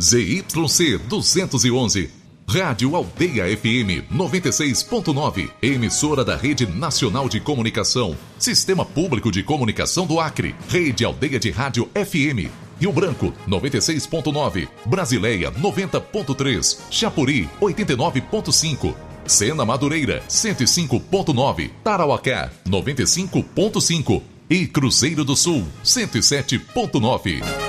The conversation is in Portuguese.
ZYC 211. Rádio Aldeia FM 96.9, emissora da Rede Nacional de Comunicação, Sistema Público de Comunicação do Acre, Rede Aldeia de Rádio FM, Rio Branco 96.9, Brasileia 90.3, Chapuri 89.5, Sena Madureira 105.9, Tarauacá 95.5 e Cruzeiro do Sul 107.9.